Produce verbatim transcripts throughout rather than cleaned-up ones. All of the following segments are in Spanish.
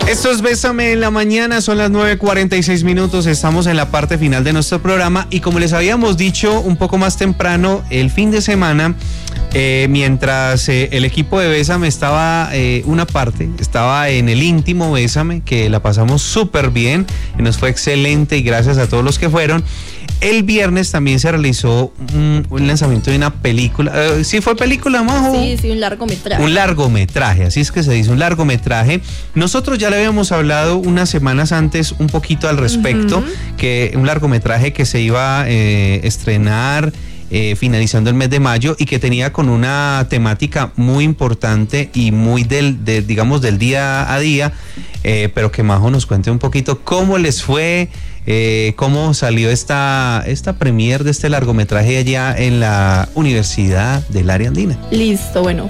Esto es Bésame en la Mañana, son las nueve cuarenta y seis minutos, estamos en la parte final de nuestro programa y como les habíamos dicho un poco más temprano, el fin de semana, eh, mientras eh, el equipo de Bésame estaba, eh, una parte, estaba en el íntimo Bésame, que la pasamos súper bien, y nos fue excelente y gracias a todos los que fueron. El viernes también se realizó un, un lanzamiento de una película. Uh, ¿Sí fue película, Majo? Sí, sí, un largometraje. Un largometraje, así es que se dice, un largometraje. Nosotros ya le habíamos hablado unas semanas antes un poquito al respecto, uh-huh. que un largometraje que se iba a eh, estrenar eh, finalizando el mes de mayo y que tenía con una temática muy importante y muy del, de, digamos, del día a día, eh, pero que Majo nos cuente un poquito cómo les fue. Eh, ¿Cómo salió esta, esta premier de este largometraje allá en la Universidad del Área Andina? Listo, bueno,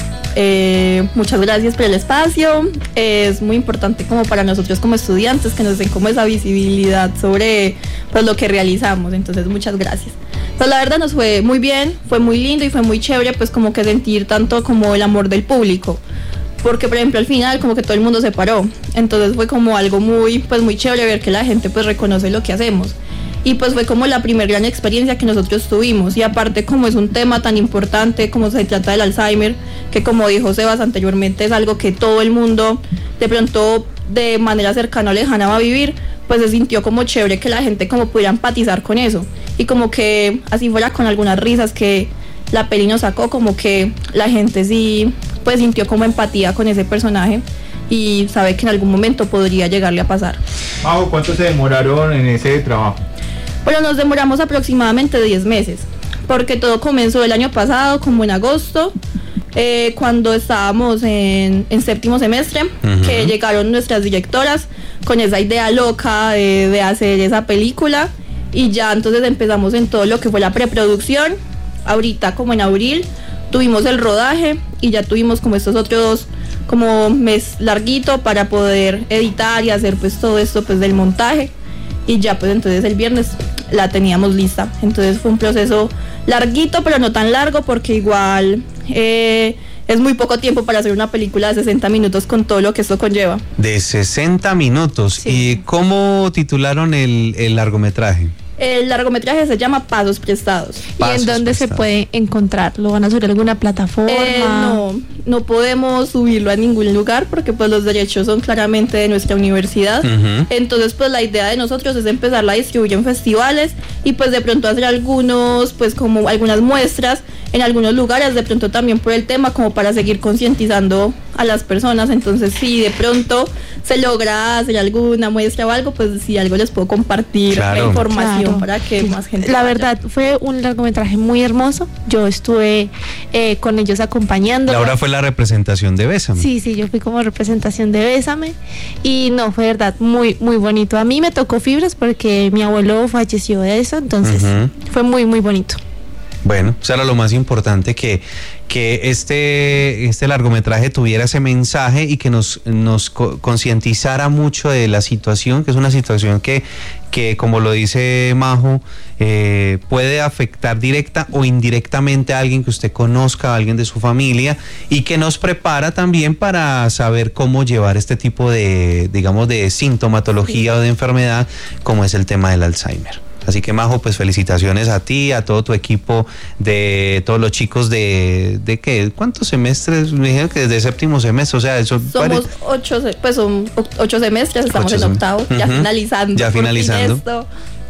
eh, muchas gracias por el espacio. Es muy importante como para nosotros como estudiantes que nos den como esa visibilidad sobre pues, lo que realizamos, entonces muchas gracias. Pues la verdad nos fue muy bien, fue muy lindo y fue muy chévere pues como que sentir tanto como el amor del público. Porque por ejemplo al final como que todo el mundo se paró, entonces fue como algo muy pues muy chévere ver que la gente pues reconoce lo que hacemos y pues fue como la primera gran experiencia que nosotros tuvimos y aparte como es un tema tan importante como se trata del Alzheimer, que como dijo Sebas anteriormente es algo que todo el mundo de pronto de manera cercana o lejana va a vivir, pues se sintió como chévere que la gente como pudiera empatizar con eso y como que así fuera con algunas risas que la peli nos sacó, como que la gente sí pues sintió como empatía con ese personaje y sabe que en algún momento podría llegarle a pasar. Majo, ¿cuánto se demoraron en ese trabajo? Bueno, nos demoramos aproximadamente diez meses, porque todo comenzó el año pasado, como en agosto, eh, cuando estábamos en, en séptimo semestre, uh-huh. que llegaron nuestras directoras con esa idea loca de, de hacer esa película y ya entonces empezamos en todo lo que fue la preproducción. Ahorita como en abril tuvimos el rodaje y ya tuvimos como estos otros como mes larguito para poder editar y hacer pues todo esto pues del montaje y ya pues entonces el viernes la teníamos lista, entonces fue un proceso larguito pero no tan largo porque igual eh, es muy poco tiempo para hacer una película de sesenta minutos con todo lo que esto conlleva. De sesenta minutos, sí. ¿Y cómo titularon el, el largometraje? El largometraje se llama Pasos Prestados. Pasos ¿Y en dónde prestados. se puede encontrar? ¿Lo van a subir a alguna plataforma? Eh, no, no podemos subirlo a ningún lugar porque pues los derechos son claramente de nuestra universidad. Uh-huh. Entonces pues la idea de nosotros es empezarla a distribuir en festivales y pues de pronto hacer algunos, pues como algunas muestras en algunos lugares, de pronto también por el tema como para seguir concientizando a las personas. Entonces si de pronto se logra hacer alguna muestra o algo, pues si algo les puedo compartir claro. la información. Claro. Para que más gente la vaya. verdad fue un largometraje muy hermoso. Yo estuve eh, con ellos acompañando. Laura fue la representación de Bésame. Sí, sí, yo fui como representación de Bésame y no, fue verdad muy, muy bonito. A mí me tocó fibras porque mi abuelo falleció de eso, entonces uh-huh. fue muy, muy bonito. Bueno, eso era lo más importante, que, que este, este largometraje tuviera ese mensaje y que nos, nos co- concientizara mucho de la situación, que es una situación que, que como lo dice Majo, eh, puede afectar directa o indirectamente a alguien que usted conozca, a alguien de su familia, y que nos prepara también para saber cómo llevar este tipo de, digamos, de sintomatología sí. o de enfermedad, como es el tema del Alzheimer. Así que Majo, pues felicitaciones a ti, a todo tu equipo, de todos los chicos de, ¿de qué? ¿Cuántos semestres? Me dijeron que desde séptimo semestre, o sea, eso somos pare... ocho, pues son ocho semestres, estamos ocho en octavo, sem- ya uh-huh. finalizando. Ya finalizando.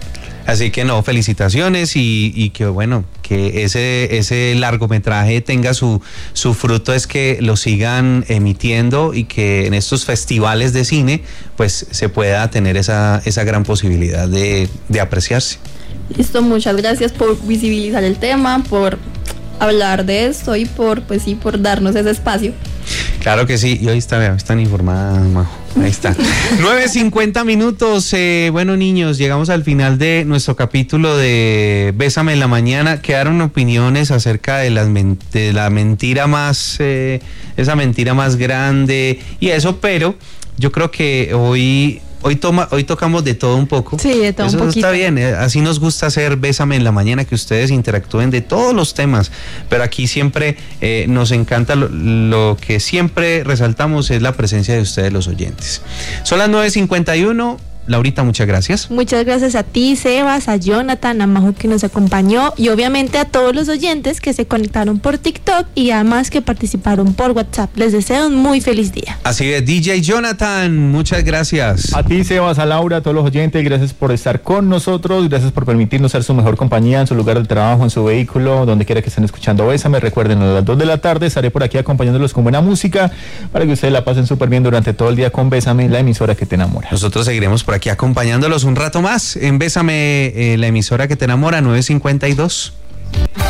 Así que no, felicitaciones y, y que bueno, que ese, ese largometraje tenga su, su fruto, es que lo sigan emitiendo y que en estos festivales de cine pues se pueda tener esa, esa gran posibilidad de, de apreciarse. Listo, muchas gracias por visibilizar el tema, por hablar de esto y por, pues sí, por darnos ese espacio. Claro que sí, y hoy está, están informadas, Majo. Ahí está. nueve cincuenta minutos. Eh, bueno, niños, llegamos al final de nuestro capítulo de Bésame en la Mañana. Quedaron opiniones acerca de, las men- de la mentira más, eh, esa mentira más grande y eso, pero yo creo que hoy... hoy toma, hoy tocamos de todo un poco. Sí, de todo Eso un poquito. está bien, eh, así nos gusta hacer Bésame en la mañana, que ustedes interactúen de todos los temas, pero aquí siempre eh, nos encanta lo, lo que siempre resaltamos es la presencia de ustedes los oyentes. Son las nueve cincuenta y uno. Laurita, muchas gracias. Muchas gracias a ti, Sebas, a Jonathan, a Majo que nos acompañó y obviamente a todos los oyentes que se conectaron por TikTok y además que participaron por WhatsApp. Les deseo un muy feliz día. Así es, D J Jonathan, muchas gracias. A ti, Sebas, a Laura, a todos los oyentes, gracias por estar con nosotros, gracias por permitirnos ser su mejor compañía en su lugar de trabajo, en su vehículo, donde quiera que estén escuchando Bésame. Recuerden, a las dos de la tarde estaré por aquí acompañándolos con buena música para que ustedes la pasen súper bien durante todo el día con Bésame, la emisora que te enamora. Nosotros seguiremos por aquí acompañándolos un rato más en Bésame, eh, la emisora que te enamora, nueve cincuenta y dos.